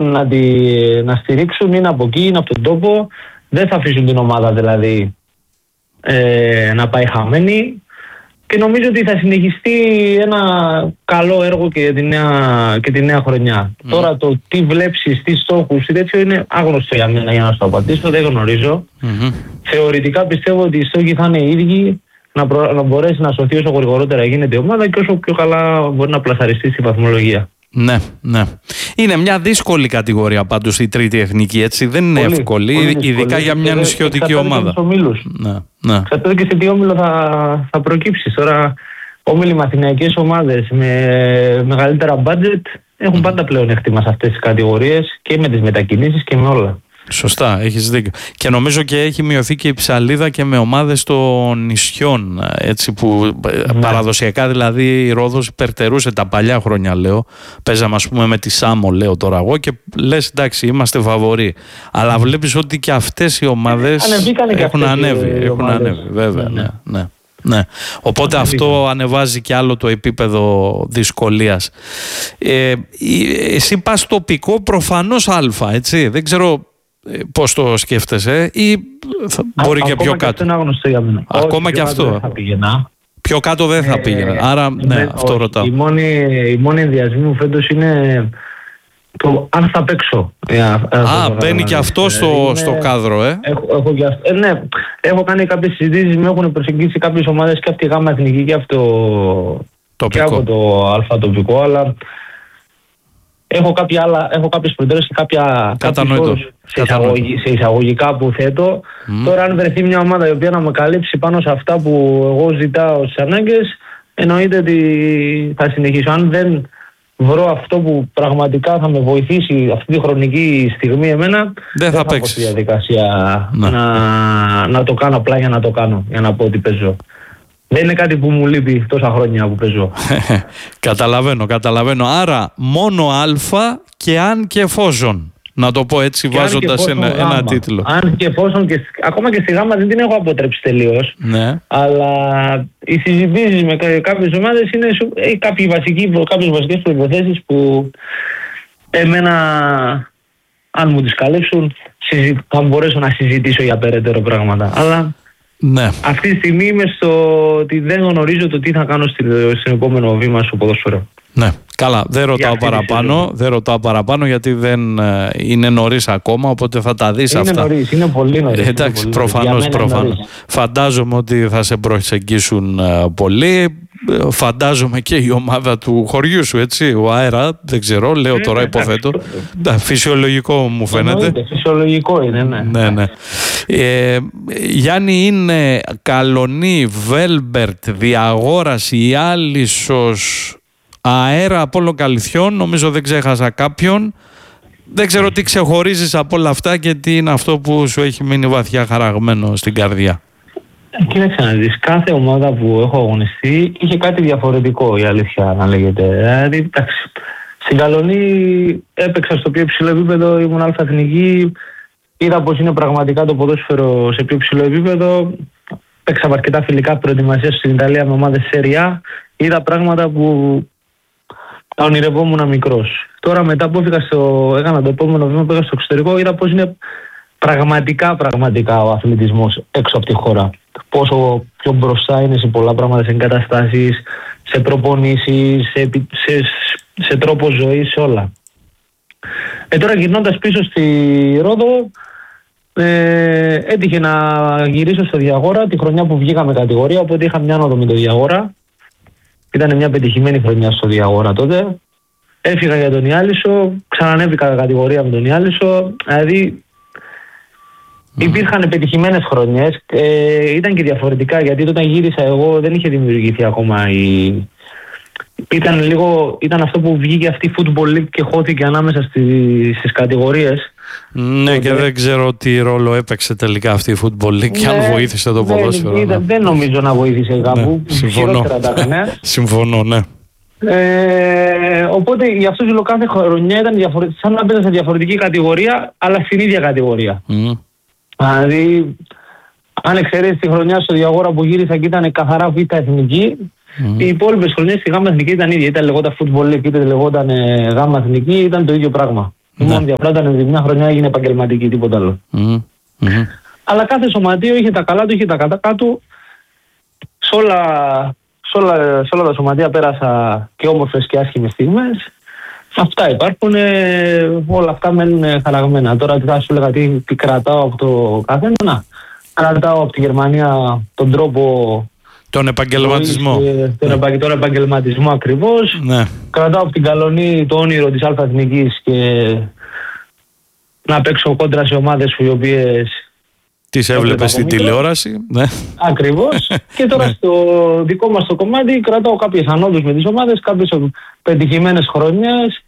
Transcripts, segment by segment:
να στηρίξουν, είναι από εκεί, είναι από τον τόπο. Δεν θα αφήσουν την ομάδα δηλαδή να πάει χαμένη. Και νομίζω ότι θα συνεχιστεί ένα καλό έργο και τη νέα χρονιά. Τώρα το τι βλέψεις, τι στόχους ή τέτοιο είναι άγνωστο για μένα για να σου απαντήσω, δεν γνωρίζω. Θεωρητικά πιστεύω ότι οι στόχοι θα είναι οι ίδιοι, να μπορέσει να σωθεί όσο γρηγορότερα γίνεται η ομάδα και όσο πιο καλά μπορεί να πλασαριστεί στη βαθμολογία. Ναι, ναι. Είναι μια δύσκολη κατηγορία πάντως η τρίτη εθνική, έτσι. Δεν είναι εύκολη, ειδικά για μια νησιωτική ομάδα. Ναι. Εξαρτάται και σε τι όμιλο θα προκύψει. Τώρα, όμιλοι μαθηναϊκές ομάδες με μεγαλύτερα budget έχουν πάντα πλέον έκτημα σε αυτές τις κατηγορίες και με τις μετακινήσεις και με όλα. Σωστά, έχεις δίκιο. Και νομίζω και έχει μειωθεί και η ψαλίδα και με ομάδες των νησιών, έτσι, που παραδοσιακά δηλαδή η Ρόδος υπερτερούσε τα παλιά χρόνια, λέω. Παίζαμε ας πούμε με τη Σάμο, λέω τώρα εγώ, και λες εντάξει είμαστε φαβοροί. Αλλά βλέπεις ότι και αυτές οι ομάδες έχουν ανέβει, βέβαια, ναι. Οπότε αυτό ανεβάζει και άλλο το επίπεδο δυσκολίας. Εσύ πας τοπικό προφανώς Α, έτσι, δεν ξέρω πώς το σκέφτεσαι, ή μπορεί και πιο κάτω. Είναι άγνωστο για μένα. Ακόμα και αυτό. Πιο κάτω δεν θα πήγαινα. Άρα ναι, αυτό ρωτάω. Η μόνη ενδιασμή μου φέτος είναι το αν θα παίξω. Μπαίνει και αυτό στο κάδρο, έχω κάνει κάποιες συζητήσεις, με έχουν προσεγγίσει κάποιες ομάδες και από τη Γάμα Εθνική και από το Α τοπικό, αλλά έχω κάποιες προτεραιότητες και κάποιους όρους σε εισαγωγικά που θέτω. Τώρα αν βρεθεί μια ομάδα η οποία να με καλύψει πάνω σε αυτά που εγώ ζητάω στις ανάγκες, εννοείται ότι θα συνεχίσω. Αν δεν βρω αυτό που πραγματικά θα με βοηθήσει αυτή τη χρονική στιγμή εμένα, δεν θα παίξεις στη διαδικασία να το κάνω απλά για να το κάνω, για να πω ότι παίζω. Δεν είναι κάτι που μου λείπει τόσα χρόνια που παίζω. Καταλαβαίνω. Άρα μόνο Α και αν και εφόσον. Να το πω έτσι, βάζοντας ένα τίτλο. Αν και εφόσον, ακόμα και στη Γάμα δεν την έχω αποτρέψει τελείως. Ναι. Αλλά οι συζητήσεις με κάποιες ομάδες είναι κάποιες βασικές προϋποθέσεις που εμένα, αν μου τις καλύψουν, θα μπορέσω να συζητήσω για περαιτέρω πράγματα. Αλλά ναι. Αυτή τη στιγμή είμαι στο ότι δεν γνωρίζω το τι θα κάνω στην επόμενο βήμα στο ποδόσφαιρο. Ναι, καλά. Δεν ρωτάω παραπάνω γιατί δεν είναι νωρίς ακόμα, οπότε θα τα δεις αυτά. Είναι πολύ νωρίς. Εντάξει, προφανώς. Φαντάζομαι ότι θα σε προσεγγίσουν πολύ. Φαντάζομαι και η ομάδα του χωριού σου, έτσι, ο Αέρα, δεν ξέρω, λέω τώρα, υποθέτω. Φυσιολογικό μου φαίνεται. Φυσιολογικό είναι, ναι. Γιάννη, είναι Καλονή, Βέλμπερτ, Διαγόραση, Ιάλισσος, Αέρα, Απόλλων Καλυθιών, νομίζω δεν ξέχασα κάποιον. Δεν ξέρω τι ξεχωρίζεις από όλα αυτά και τι είναι αυτό που σου έχει μείνει βαθιά χαραγμένο στην καρδιά. Κοίταξε να δεις, κάθε ομάδα που έχω αγωνιστεί είχε κάτι διαφορετικό, η αλήθεια να λέγεται. Δηλαδή, εντάξει, στην Καλονή έπαιξα στο πιο υψηλό επίπεδο, ήμουν αλφα-εθνική, είδα πως είναι πραγματικά το ποδόσφαιρο σε πιο υψηλό επίπεδο. Παίξα αρκετά φιλικά προετοιμασία στην Ιταλία με ομάδες Σέρια. Είδα πράγματα που τα ονειρευόμουν μικρός. Τώρα μετά που έκανα το επόμενο βήμα, πήγα στο εξωτερικό, είδα πως είναι πραγματικά ο αθλητισμός έξω από τη χώρα. Πόσο πιο μπροστά είναι σε πολλά πράγματα, σε εγκαταστάσεις, σε προπονήσεις, σε τρόπο ζωής, σε όλα. Τώρα γυρνώντας πίσω στη Ρόδο, έτυχε να γυρίσω στο Διαγόρα τη χρονιά που βγήκαμε κατηγορία, οπότε είχα μια άνοδο με το Διαγόρα. Ήταν μια πετυχημένη χρονιά στο Διαγόρα τότε. Έφυγα για τον Ιάλισσο, ξανανέβηκα κατηγορία με τον Ιάλισσο. Δηλαδή υπήρχαν πετυχημένες χρονιές. Ήταν και διαφορετικά, γιατί όταν γύρισα εγώ δεν είχε δημιουργηθεί ακόμα Ήταν αυτό που βγήκε αυτή η Football League και χώθηκε ανάμεσα στις κατηγορίες. Ναι, και δεν ξέρω τι ρόλο έπαιξε τελικά αυτή η Football League και αν βοήθησε το ποδόσφαιρο. Δεν νομίζω να βοήθησε κάπου. Συμφωνώ, ναι. Οπότε γι' αυτό σου λέω κάθε χρονιά ήταν σαν να παίζα σε διαφορετική κατηγορία, αλλά στην ίδια κατηγορία. Δηλαδή, αν εξαιρέσεις τη χρονιά στο Διαγόρα που γύρισα και ήταν καθαρά β' εθνική, οι υπόλοιπες χρονιές στη Γάμα Εθνική ήταν ίδια. Είτε λεγόταν Football League, είτε λεγόταν Γάμα Εθνική, ήταν το ίδιο πράγμα. Η μόνη διαφορά ήταν ότι μια χρονιά έγινε επαγγελματική, τίποτα άλλο. Αλλά κάθε σωματείο είχε τα καλά του, είχε τα κατά του. Σε όλα τα σωματεία πέρασα και όμορφες και άσχημες στιγμές. Αυτά υπάρχουν, όλα αυτά μένουν χαραγμένα. Τώρα τι θα σου λέγα, τι κρατάω από το καθένα. Κρατάω από τη Γερμανία τον τρόπο... Τον επαγγελματισμό. Τον επαγγελματισμό ακριβώς. Ναι. Κρατάω από την Καλονή το όνειρο της Αλφα-Εθνικής και να παίξω κόντρα σε ομάδες οι οποίες... Τις έβλεπες στην τηλεόραση. Ναι. Ακριβώς. Και τώρα στο δικό μας το κομμάτι κρατάω κάποιες ανόδους με τις ομάδες, κάποιες πετυχημένες χρονιές.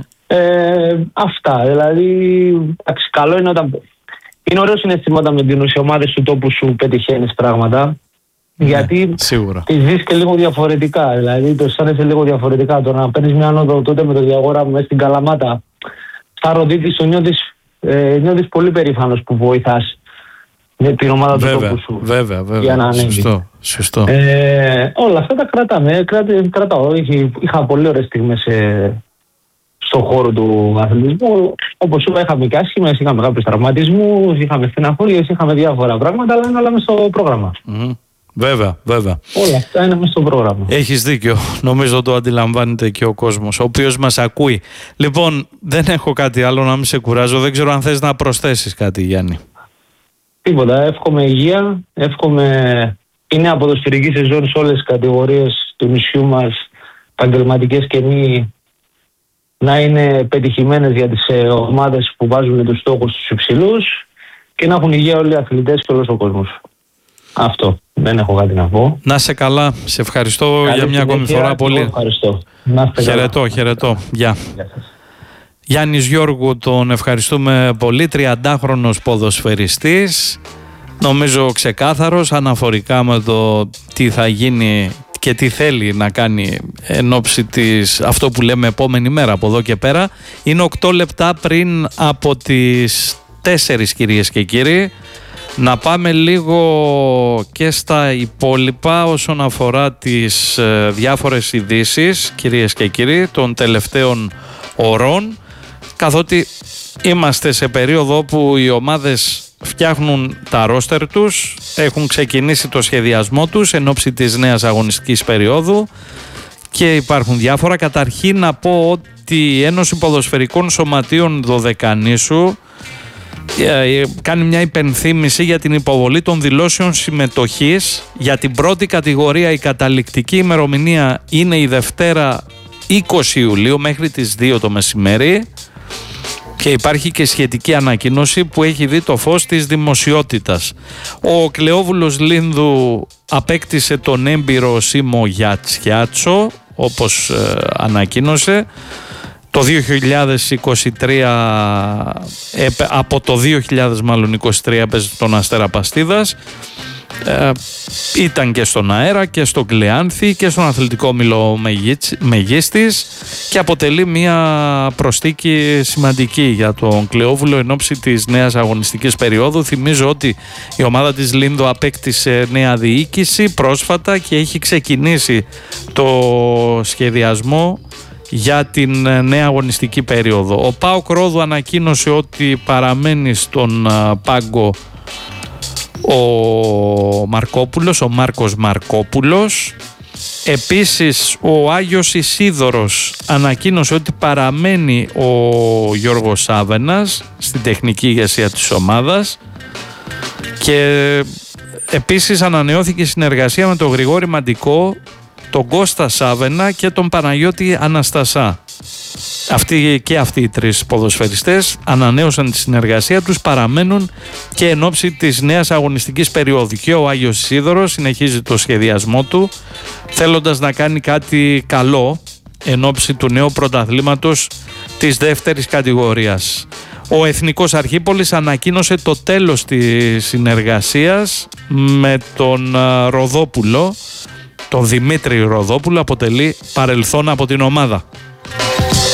Αυτά. Δηλαδή, καλό είναι όταν... Είναι ωραίο συναίσθημα όταν με δίνουν σε ομάδες του τόπου σου πετυχαίνεις πράγματα. Γιατί τις ζεις και λίγο διαφορετικά. Δηλαδή, το αισθάνεσαι λίγο διαφορετικά. Το να παίρνεις μια άνοδο τότε με το Διαγόρα μέσα στην Καλαμάτα, στα Ροδίτης, το νιώθεις πολύ περήφανος που βοηθάς με την ομάδα του τόπου σου. Βέβαια. Για να ανέβει. Σωστό. Όλα αυτά τα κρατάμε. Κρατάω. Είχα πολύ ωραίες στιγμές στον χώρο του αθλητισμού. Όπως είπα, είχαμε και άσχημες, είχαμε κάποιους τραυματισμούς, είχαμε στεναχώριες, είχαμε διάφορα πράγματα, αλλά είναι όλα μέσα στο πρόγραμμα. Βέβαια. Όλα αυτά είναι μέσα στο πρόγραμμα. Έχεις δίκιο. Νομίζω το αντιλαμβάνεται και ο κόσμος, ο οποίος μας ακούει. Λοιπόν, δεν έχω κάτι άλλο να μην σε κουράζω. Δεν ξέρω αν θες να προσθέσεις κάτι, Γιάννη. Τίποτα. Εύχομαι υγεία. Εύχομαι η νέα ποδοσφαιρική σεζόν σε όλες τις κατηγορίες του νησιού μας, επαγγελματικές και μη, να είναι πετυχημένες για τις ομάδες που βάζουν τους στόχους τους υψηλούς και να έχουν υγεία όλοι οι αθλητές και όλος ο κόσμος. Αυτό. Δεν έχω κάτι να πω. Να είσαι καλά. Σε ευχαριστώ για μια ακόμη φορά πολύ. Ευχαριστώ. Χαιρετώ. Γεια. Γιάννης Γιώργου, τον ευχαριστούμε πολύ. 30χρονος ποδοσφαιριστής. Νομίζω ξεκάθαρος αναφορικά με το τι θα γίνει και τι θέλει να κάνει εν ώψη της, αυτό που λέμε, επόμενη μέρα από εδώ και πέρα. Είναι 8 λεπτά πριν από τις 4, κυρίες και κύριοι. Να πάμε λίγο και στα υπόλοιπα όσον αφορά τις διάφορες ειδήσεις, κυρίες και κύριοι, των τελευταίων ωρών, καθότι είμαστε σε περίοδο που οι ομάδες φτιάχνουν τα ρόστερ τους, έχουν ξεκινήσει το σχεδιασμό τους εν ώψη της νέας αγωνιστικής περίοδου και υπάρχουν διάφορα. Καταρχήν να πω ότι η Ένωση Ποδοσφαιρικών Σωματείων Δωδεκανήσου κάνει μια υπενθύμηση για την υποβολή των δηλώσεων συμμετοχής για την πρώτη κατηγορία. Η καταληκτική ημερομηνία είναι η Δευτέρα 20 Ιουλίου μέχρι τις 2 το μεσημέρι και υπάρχει και σχετική ανακοίνωση που έχει δει το φως της δημοσιότητας. Ο Κλεόβουλος Λίνδου απέκτησε τον έμπειρο Σίμω Γιατσιάτσο, όπως ανακοίνωσε. Το 2023, από το 2023 έπαιζε τον Αστέρα Παστίδας, ήταν και στον Αέρα και στον Κλεάνθη και στον Αθλητικό Όμιλο Μεγίστης και αποτελεί μια προσθήκη σημαντική για τον Κλεόβουλο εν ώψη της νέας αγωνιστικής περίοδου. Θυμίζω ότι η ομάδα της Λίνδο απέκτησε νέα διοίκηση πρόσφατα και έχει ξεκινήσει το σχεδιασμό για την νέα αγωνιστική περίοδο. Ο ΠΑΟΚ Ρόδου ανακοίνωσε ότι παραμένει στον πάγκο ο Μάρκος Μαρκόπουλος. Επίσης ο Άγιος Ισίδωρος ανακοίνωσε ότι παραμένει ο Γιώργος Σάβενας στην τεχνική ηγεσία της ομάδας και επίσης ανανεώθηκε η συνεργασία με τον Γρηγόρη Μαντικό, τον Κώστα Σάβενα και τον Παναγιώτη Αναστασά. Αυτοί οι τρεις ποδοσφαιριστές ανανέωσαν τη συνεργασία τους, παραμένουν και εν ώψη της νέας αγωνιστικής περίοδου. Και ο Άγιος Ισίδωρος συνεχίζει το σχεδιασμό του, θέλοντας να κάνει κάτι καλό εν ώψη του νέου πρωταθλήματος της δεύτερης κατηγορίας. Ο Εθνικός Αρχίπολης ανακοίνωσε το τέλος της συνεργασίας με τον Ροδόπουλο. Τον Δημήτρη Ροδόπουλο, αποτελεί παρελθόν από την ομάδα.